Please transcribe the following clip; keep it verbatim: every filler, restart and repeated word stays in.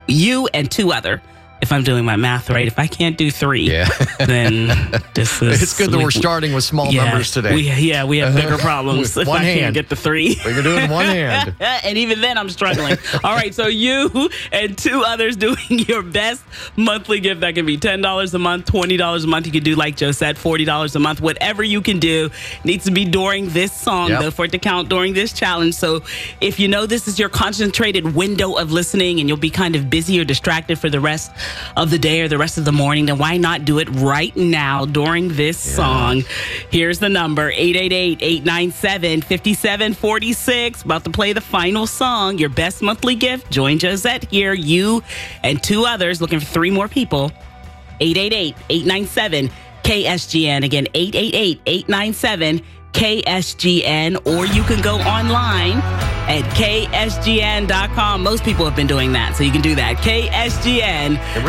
You and two other. If I'm doing my math right, if I can't do three, Yeah. then this is... It's good that we're starting with small yeah, numbers today. We, yeah, we have bigger problems With if one I can't hand. get the three. We can do it in one hand. And even then, I'm struggling. All right, so you and two others doing your best monthly gift. That can be ten dollars a month, twenty dollars a month. You can do, like Joe said, forty dollars a month. Whatever you can do needs to be during this song, Yep. though, for it to count during this challenge. So if you know this is your concentrated window of listening and you'll be kind of busy or distracted for the rest of the day or the rest of the morning, then why not do it right now during this Yeah. song? Here's the number, eight eight eight, eight nine seven, five seven four six. About to play the final song, your best monthly gift. Join Josette here, you and two others, looking for three more people. eight eight eight, eight nine seven, K S G N. Again, eight eight eight, eight nine seven, K S G N. Or you can go online at K S G N dot com. Most people have been doing that, so you can do that. K S G N